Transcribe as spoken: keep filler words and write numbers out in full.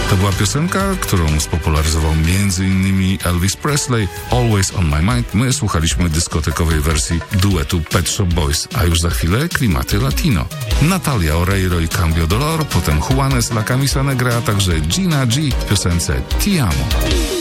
To była piosenka, którą spopularyzował m.in. Elvis Presley, Always on my mind. My słuchaliśmy dyskotekowej wersji duetu Pet Shop Boys, a już za chwilę klimaty latino. Natalia Oreiro i Cambio Dolor, potem Juanes La Camisa Negra, a także Gina G w piosence Ti Amo.